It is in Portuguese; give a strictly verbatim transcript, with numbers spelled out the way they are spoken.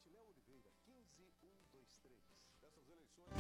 Léo Oliveira, quinze mil cento e vinte e três. Essas eleições